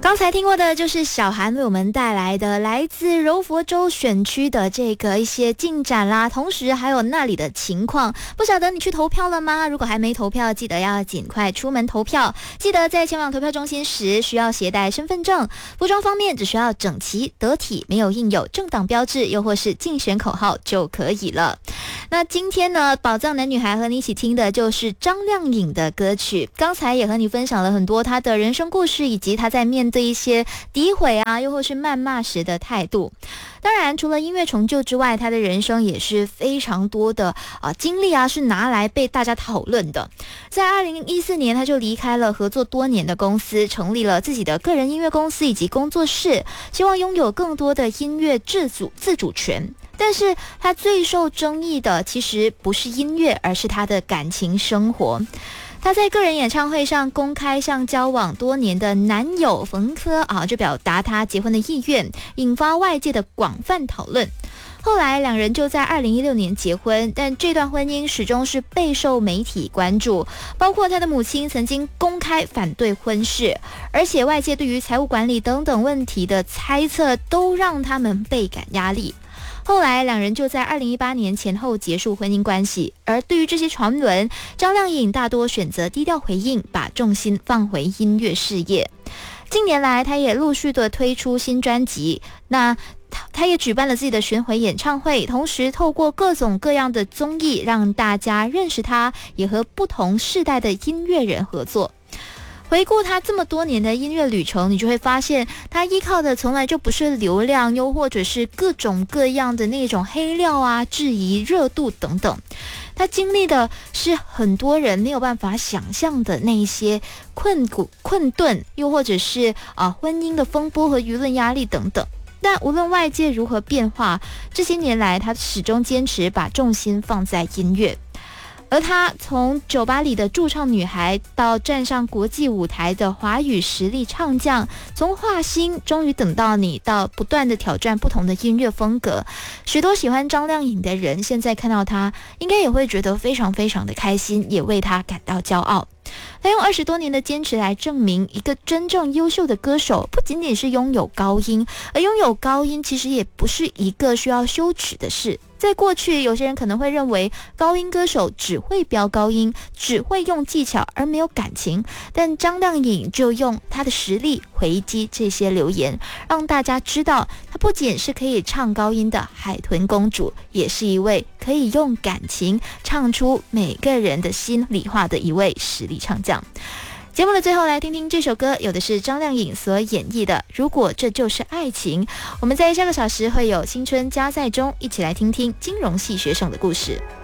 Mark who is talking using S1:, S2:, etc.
S1: 刚才听过的就是小韩为我们带来的来自柔佛州选区的这个一些进展啦，同时还有那里的情况。不晓得你去投票了吗？如果还没投票，记得要尽快出门投票。记得在前往投票中心时需要携带身份证。服装方面只需要整齐得体，没有印有政党标志又或是竞选口号就可以了。那今天呢，宝藏男女孩和你一起听的就是张靓颖的歌曲。刚才也和你分享了很多她的人生故事，以及她在面对一些诋毁啊，又或是谩骂时的态度。当然，除了音乐成就之外，她的人生也是非常多的经历啊，是拿来被大家讨论的。在2014年，她就离开了合作多年的公司，成立了自己的个人音乐公司以及工作室，希望拥有更多的音乐自主权。但是他最受争议的其实不是音乐，而是他的感情生活。他在个人演唱会上公开向交往多年的男友冯科就表达他结婚的意愿，引发外界的广泛讨论。后来两人就在2016年结婚，但这段婚姻始终是备受媒体关注，包括他的母亲曾经公开反对婚事，而且外界对于财务管理等等问题的猜测都让他们倍感压力。后来两人就在2018年前后结束婚姻关系，而对于这些传闻，张靓颖大多选择低调回应，把重心放回音乐事业。近年来她也陆续的推出新专辑，那她也举办了自己的巡回演唱会，同时透过各种各样的综艺让大家认识她，也和不同世代的音乐人合作。回顾他这么多年的音乐旅程，你就会发现他依靠的从来就不是流量，又或者是各种各样的那种黑料啊、质疑、热度等等。他经历的是很多人没有办法想象的那些困顿，又或者是婚姻的风波和舆论压力等等。但无论外界如何变化，这些年来他始终坚持把重心放在音乐。而她从酒吧里的驻唱女孩到站上国际舞台的华语实力唱将，从画心终于等到你到不断的挑战不同的音乐风格，许多喜欢张靓颖的人现在看到她应该也会觉得非常非常的开心，也为她感到骄傲。他用20多年的坚持来证明，一个真正优秀的歌手不仅仅是拥有高音，而拥有高音其实也不是一个需要羞耻的事。在过去，有些人可能会认为高音歌手只会飙高音，只会用技巧而没有感情，但张靓颖就用她的实力回击这些流言，让大家知道她不仅是可以唱高音的海豚公主，也是一位可以用感情唱出每个人的心里话的一位实力唱将。节目的最后来听听这首歌，有的是张靓颖所演绎的《如果这就是爱情》。我们在下个小时会有青春加载中，一起来听听金融系学生的故事。